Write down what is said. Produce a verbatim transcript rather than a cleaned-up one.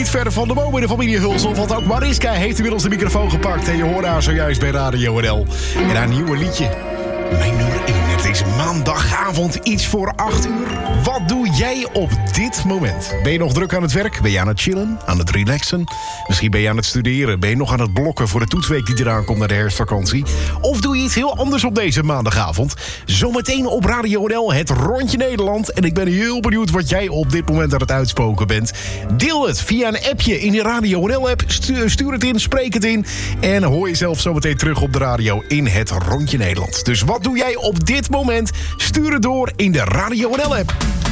Niet verder van de boom in de familie Hulsel, want ook Mariska heeft inmiddels de microfoon gepakt. En je hoorde haar zojuist bij Radio N L. En haar nieuwe liedje, mijn nummer één. Het is maandagavond, iets voor acht uur. Wat doe jij op dit moment? Ben je nog druk aan het werk? Ben je aan het chillen? Aan het relaxen? Misschien ben je aan het studeren? Ben je nog aan het blokken voor de toetsweek die eraan komt naar de herfstvakantie? Of doe je iets heel anders op deze maandagavond? Zometeen op Radio N L, het Rondje Nederland. En ik ben heel benieuwd wat jij op dit moment aan het uitspoken bent. Deel het via een appje in de Radio N L-app. Stuur het in, spreek het in. En hoor jezelf zometeen terug op de radio in het Rondje Nederland. Dus wat doe jij op dit moment? Stuur het door in de Radio N L-app.